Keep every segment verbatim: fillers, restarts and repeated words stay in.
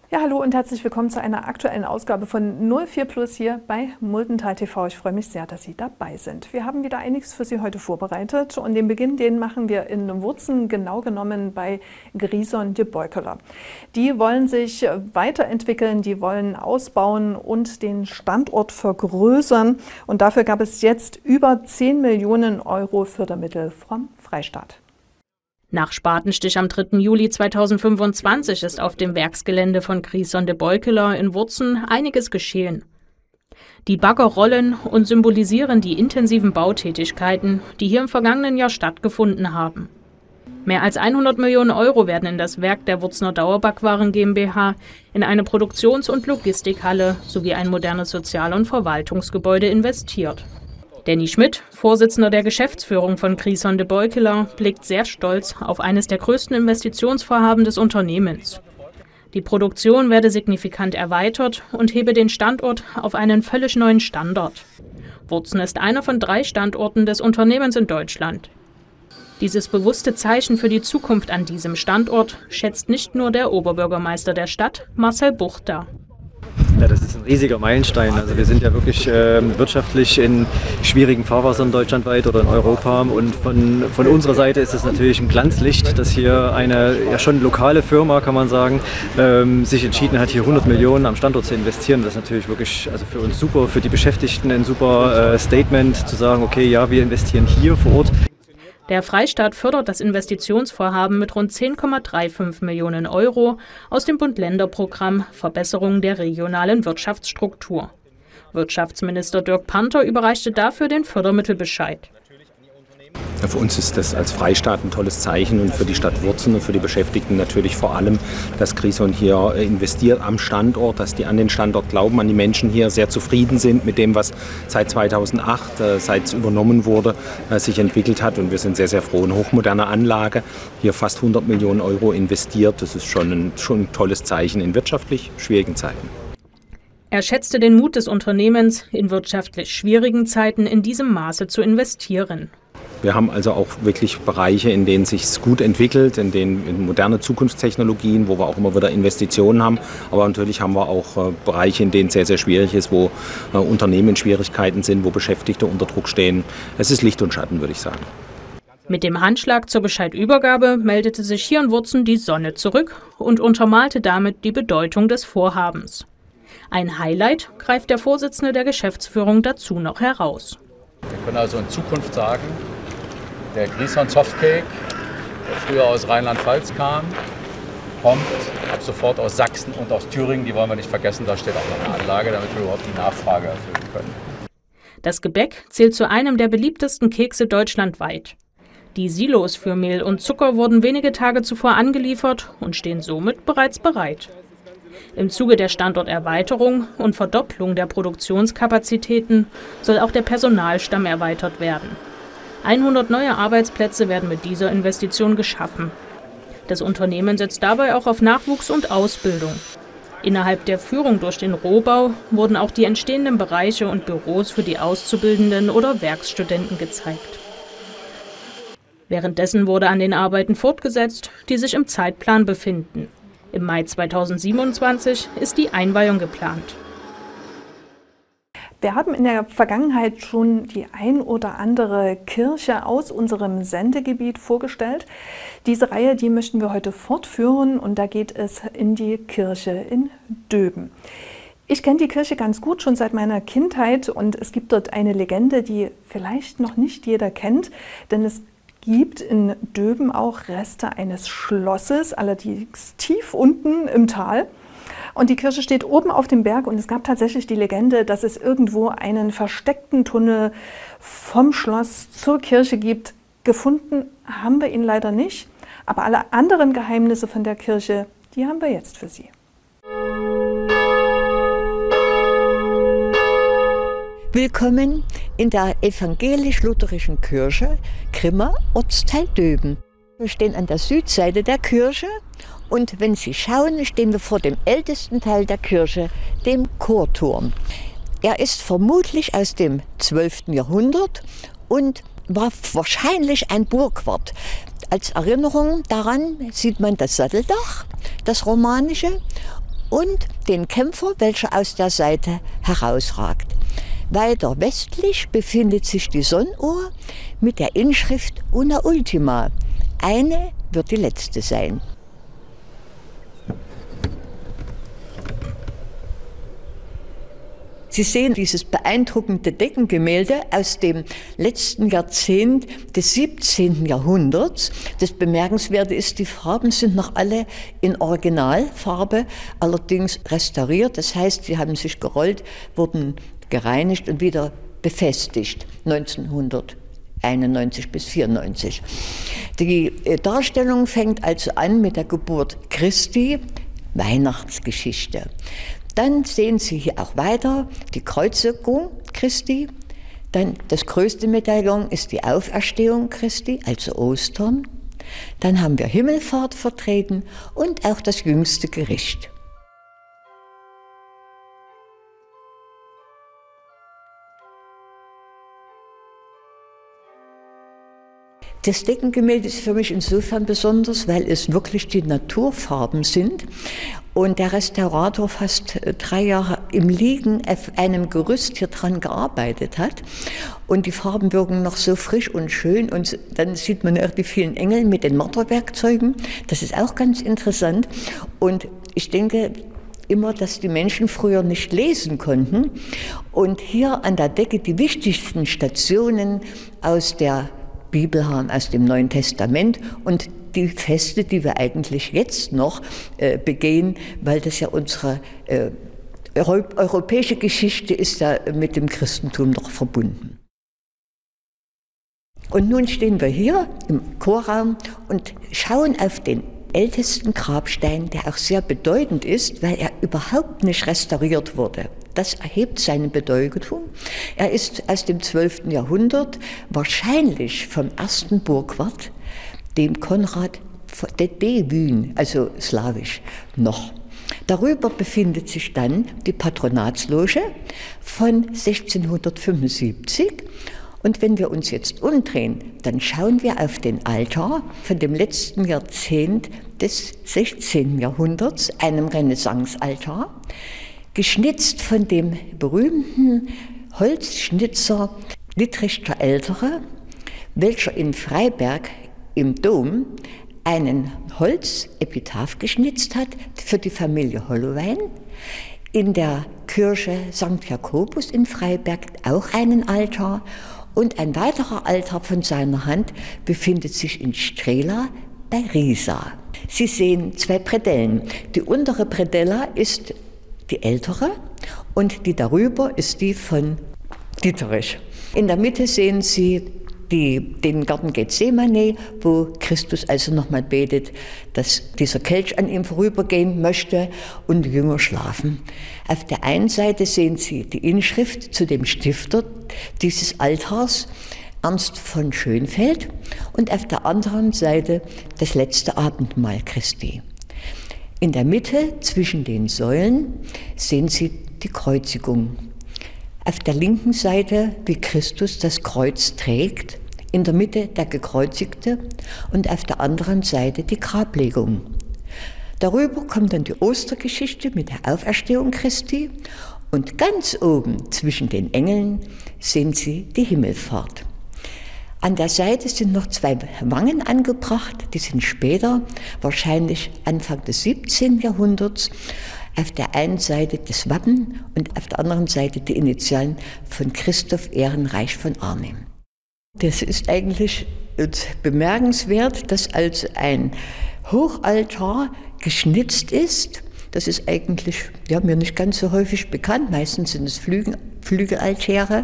Ja, hallo und herzlich willkommen zu einer aktuellen Ausgabe von null vier Plus hier bei Muldental T V. Ich freue mich sehr, dass Sie dabei sind. Wir haben wieder einiges für Sie heute vorbereitet und den Beginn, den machen wir in Wurzen, genau genommen bei Grison de Beukeler. Die wollen sich weiterentwickeln, die wollen ausbauen und den Standort vergrößern und dafür gab es jetzt über zehn Millionen Euro Fördermittel vom Freistaat. Nach Spatenstich am dritten Juli zweitausendfünfundzwanzig ist auf dem Werksgelände von Grison de Beukeler in Wurzen einiges geschehen. Die Bagger rollen und symbolisieren die intensiven Bautätigkeiten, die hier im vergangenen Jahr stattgefunden haben. Mehr als hundert Millionen Euro werden in das Werk der Wurzener Dauerbackwaren GmbH, in eine Produktions- und Logistikhalle sowie ein modernes Sozial- und Verwaltungsgebäude investiert. Danny Schmidt, Vorsitzender der Geschäftsführung von Grison de Beukeler, blickt sehr stolz auf eines der größten Investitionsvorhaben des Unternehmens. Die Produktion werde signifikant erweitert und hebe den Standort auf einen völlig neuen Standard. Wurzen ist einer von drei Standorten des Unternehmens in Deutschland. Dieses bewusste Zeichen für die Zukunft an diesem Standort schätzt nicht nur der Oberbürgermeister der Stadt, Marcel Buchter. Ja, das ist ein riesiger Meilenstein. Also wir sind ja wirklich äh, wirtschaftlich in schwierigen Fahrwassern deutschlandweit oder in Europa. Und von, von unserer Seite ist es natürlich ein Glanzlicht, dass hier eine ja schon lokale Firma, kann man sagen, ähm, sich entschieden hat, hier hundert Millionen am Standort zu investieren. Das ist natürlich wirklich also für uns super, für die Beschäftigten ein super äh, Statement, zu sagen, okay, ja, wir investieren hier vor Ort. Der Freistaat fördert das Investitionsvorhaben mit rund zehn Komma fünfunddreißig Millionen Euro aus dem Bund-Länder-Programm Verbesserung der regionalen Wirtschaftsstruktur. Wirtschaftsminister Dirk Panther überreichte dafür den Fördermittelbescheid. Ja, für uns ist das als Freistaat ein tolles Zeichen und für die Stadt Wurzen und für die Beschäftigten natürlich vor allem, dass Grison hier investiert am Standort, dass die an den Standort glauben, an die Menschen hier sehr zufrieden sind mit dem, was seit zweitausendacht, äh, seit es übernommen wurde, äh, sich entwickelt hat. Und wir sind sehr, sehr froh. Eine hochmoderne Anlage, hier fast hundert Millionen Euro investiert. Das ist schon ein, schon ein tolles Zeichen in wirtschaftlich schwierigen Zeiten. Er schätzte den Mut des Unternehmens, in wirtschaftlich schwierigen Zeiten in diesem Maße zu investieren. Wir haben also auch wirklich Bereiche, in denen es sich gut entwickelt, in denen in moderne Zukunftstechnologien, wo wir auch immer wieder Investitionen haben. Aber natürlich haben wir auch äh, Bereiche, in denen es sehr, sehr schwierig ist, wo äh, Unternehmen in Schwierigkeiten sind, wo Beschäftigte unter Druck stehen. Es ist Licht und Schatten, würde ich sagen. Mit dem Handschlag zur Bescheidübergabe meldete sich hier in Wurzen die Sonne zurück und untermalte damit die Bedeutung des Vorhabens. Ein Highlight greift der Vorsitzende der Geschäftsführung dazu noch heraus. Wir können also in Zukunft sagen, der Grison Softcake, der früher aus Rheinland-Pfalz kam, kommt ab sofort aus Sachsen und aus Thüringen. Die wollen wir nicht vergessen, da steht auch noch eine Anlage, damit wir überhaupt die Nachfrage erfüllen können. Das Gebäck zählt zu einem der beliebtesten Kekse deutschlandweit. Die Silos für Mehl und Zucker wurden wenige Tage zuvor angeliefert und stehen somit bereits bereit. Im Zuge der Standorterweiterung und Verdopplung der Produktionskapazitäten soll auch der Personalstamm erweitert werden. hundert neue Arbeitsplätze werden mit dieser Investition geschaffen. Das Unternehmen setzt dabei auch auf Nachwuchs und Ausbildung. Innerhalb der Führung durch den Rohbau wurden auch die entstehenden Bereiche und Büros für die Auszubildenden oder Werkstudenten gezeigt. Währenddessen wurde an den Arbeiten fortgesetzt, die sich im Zeitplan befinden. Im Mai zweitausendsiebenundzwanzig ist die Einweihung geplant. Wir haben in der Vergangenheit schon die ein oder andere Kirche aus unserem Sendegebiet vorgestellt. Diese Reihe, die möchten wir heute fortführen und da geht es in die Kirche in Döben. Ich kenne die Kirche ganz gut, schon seit meiner Kindheit, und es gibt dort eine Legende, die vielleicht noch nicht jeder kennt, denn es gibt in Döben auch Reste eines Schlosses, allerdings tief unten im Tal. Und die Kirche steht oben auf dem Berg und es gab tatsächlich die Legende, dass es irgendwo einen versteckten Tunnel vom Schloss zur Kirche gibt. Gefunden haben wir ihn leider nicht, aber alle anderen Geheimnisse von der Kirche, die haben wir jetzt für Sie. Willkommen in der evangelisch-lutherischen Kirche Grimma, Ortsteil Döben. Wir stehen an der Südseite der Kirche und wenn Sie schauen, stehen wir vor dem ältesten Teil der Kirche, dem Chorturm. Er ist vermutlich aus dem zwölften Jahrhundert und war wahrscheinlich ein Burgwart. Als Erinnerung daran sieht man das Satteldach, das romanische, und den Kämpfer, welcher aus der Seite herausragt. Weiter westlich befindet sich die Sonnenuhr mit der Inschrift Una Ultima. Eine wird die letzte sein. Sie sehen dieses beeindruckende Deckengemälde aus dem letzten Jahrzehnt des siebzehnten Jahrhunderts. Das Bemerkenswerte ist, die Farben sind noch alle in Originalfarbe, allerdings restauriert. Das heißt, sie haben sich gerollt, wurden gereinigt und wieder befestigt, neunzehnhunderteinundneunzig bis vierundneunzig. Die Darstellung fängt also an mit der Geburt Christi, Weihnachtsgeschichte. Dann sehen Sie hier auch weiter die Kreuzigung Christi. Dann das größte Medaillon ist die Auferstehung Christi, also Ostern. Dann haben wir Himmelfahrt vertreten und auch das jüngste Gericht. Das Deckengemälde ist für mich insofern besonders, weil es wirklich die Naturfarben sind und der Restaurator fast drei Jahre im Liegen auf einem Gerüst hier dran gearbeitet hat und die Farben wirken noch so frisch und schön und dann sieht man auch die vielen Engel mit den Marterwerkzeugen. Das ist auch ganz interessant und ich denke immer, dass die Menschen früher nicht lesen konnten und hier an der Decke die wichtigsten Stationen aus der Bibel haben, aus dem Neuen Testament und die Feste, die wir eigentlich jetzt noch äh, begehen, weil das ja unsere äh, europäische Geschichte ist ja mit dem Christentum noch verbunden. Und nun stehen wir hier im Chorraum und schauen auf den ältesten Grabstein, der auch sehr bedeutend ist, weil er überhaupt nicht restauriert wurde. Das erhebt seine Bedeutung. Er ist aus dem zwölften Jahrhundert, wahrscheinlich vom ersten Burgwart, dem Konrad de Dewyn, also slawisch, noch. Darüber befindet sich dann die Patronatsloge von sechzehnhundertfünfundsiebzig. Und wenn wir uns jetzt umdrehen, dann schauen wir auf den Altar von dem letzten Jahrzehnt des sechzehnten Jahrhunderts, einem Renaissance-Altar, geschnitzt von dem berühmten Holzschnitzer Dietrich der Ältere, welcher in Freiberg im Dom einen Holzepitaph geschnitzt hat für die Familie Hollowein. In der Kirche Sankt Jakobus in Freiberg auch einen Altar und ein weiterer Altar von seiner Hand befindet sich in Strehla bei Riesa. Sie sehen zwei Predellen. Die untere Predella ist die ältere und die darüber ist die von Dieterich. In der Mitte sehen Sie die, den Garten Gethsemane, wo Christus also nochmal betet, dass dieser Kelch an ihm vorübergehen möchte und die Jünger schlafen. Auf der einen Seite sehen Sie die Inschrift zu dem Stifter dieses Altars, Ernst von Schönfeld, und auf der anderen Seite das letzte Abendmahl Christi. In der Mitte zwischen den Säulen sehen Sie die Kreuzigung. Auf der linken Seite, wie Christus das Kreuz trägt, in der Mitte der Gekreuzigte und auf der anderen Seite die Grablegung. Darüber kommt dann die Ostergeschichte mit der Auferstehung Christi und ganz oben zwischen den Engeln sehen Sie die Himmelfahrt. An der Seite sind noch zwei Wangen angebracht, die sind später, wahrscheinlich Anfang des siebzehnten Jahrhunderts, auf der einen Seite das Wappen und auf der anderen Seite die Initialen von Christoph Ehrenreich von Arnim. Das ist eigentlich bemerkenswert, dass also ein Hochaltar geschnitzt ist. Das ist eigentlich ja, mir nicht ganz so häufig bekannt, meistens sind es Flügel, Flügelaltäre.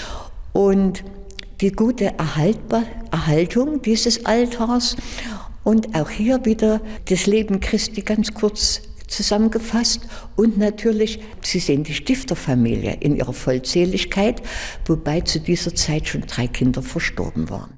Und die gute Erhaltbar, Erhaltung dieses Altars und auch hier wieder das Leben Christi ganz kurz zusammengefasst und natürlich, Sie sehen die Stifterfamilie in ihrer Vollzähligkeit, wobei zu dieser Zeit schon drei Kinder verstorben waren.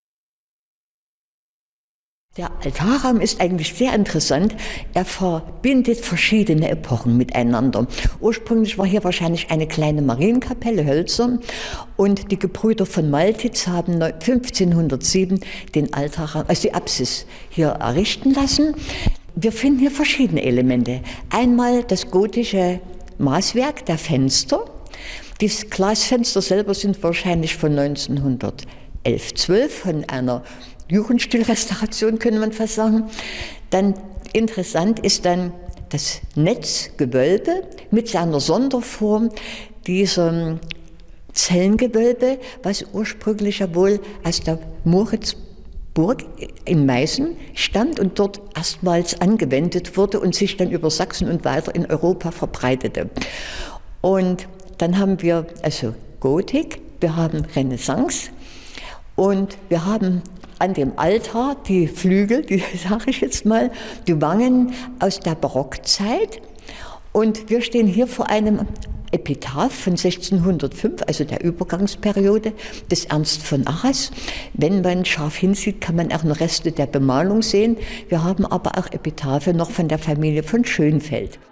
Der Altarraum ist eigentlich sehr interessant. Er verbindet verschiedene Epochen miteinander. Ursprünglich war hier wahrscheinlich eine kleine Marienkapelle, hölzern, und die Gebrüder von Maltitz haben fünfzehnhundertsieben den Altarraum, also die Apsis hier errichten lassen. Wir finden hier verschiedene Elemente. Einmal das gotische Maßwerk der Fenster. Die Glasfenster selber sind wahrscheinlich von neunzehnhundertelf, zwölf, von einer Jugendstilrestauration, könnte man fast sagen. Dann interessant ist dann das Netzgewölbe mit seiner Sonderform, diesem Zellengewölbe, was ursprünglich ja wohl aus der Moritzburg in Meißen stammt und dort erstmals angewendet wurde und sich dann über Sachsen und weiter in Europa verbreitete. Und dann haben wir also Gotik, wir haben Renaissance und wir haben an dem Altar die Flügel, die sage ich jetzt mal, die Wangen aus der Barockzeit. Und wir stehen hier vor einem Epitaph von sechzehnhundertfünf, also der Übergangsperiode des Ernst von Achaz. Wenn man scharf hinsieht, kann man auch noch Reste der Bemalung sehen. Wir haben aber auch Epitaphe noch von der Familie von Schönfeld.